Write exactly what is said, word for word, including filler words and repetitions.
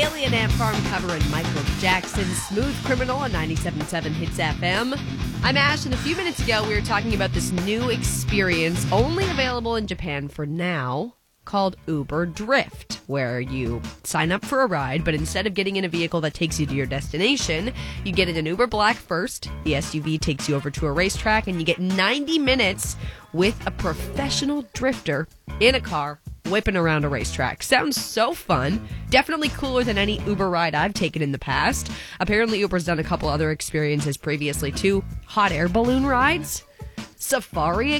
Alien Ant Farm covering Michael Jackson's Smooth Criminal on ninety-seven point seven Hits F M. I'm Ash, and a few minutes ago we were talking about this new experience only available in Japan for now called Uber Drift, where you sign up for a ride, but instead of getting in a vehicle that takes you to your destination, you get in an Uber Black first. The S U V takes you over to a racetrack, and you get ninety minutes with a professional drifter in a car whipping around a racetrack. Sounds so fun. Definitely cooler than any Uber ride I've taken in the past. Apparently, Uber's done a couple other experiences previously, too. Hot air balloon rides, safari